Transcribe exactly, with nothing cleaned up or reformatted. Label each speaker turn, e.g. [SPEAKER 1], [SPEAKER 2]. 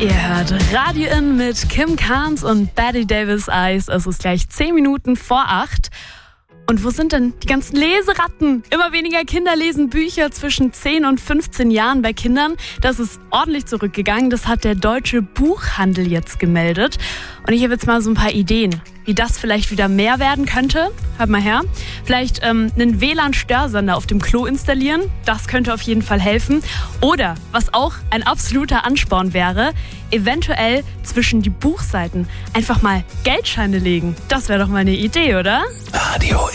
[SPEAKER 1] Ihr hört Radio In mit Kim Carnes und Betty Davis Eyes. Es ist gleich zehn Minuten vor acht. Und wo sind denn die ganzen Leseratten? Immer weniger Kinder lesen Bücher zwischen zehn und fünfzehn Jahren bei Kindern. Das ist ordentlich zurückgegangen. Das hat der Deutsche Buchhandel jetzt gemeldet. Und ich habe jetzt mal so ein paar Ideen, wie das vielleicht wieder mehr werden könnte. Hört mal her. Vielleicht ähm, einen W L A N-Störsender auf dem Klo installieren. Das könnte auf jeden Fall helfen. Oder, was auch ein absoluter Ansporn wäre, eventuell zwischen die Buchseiten einfach mal Geldscheine legen. Das wäre doch mal eine Idee, oder?
[SPEAKER 2] Radio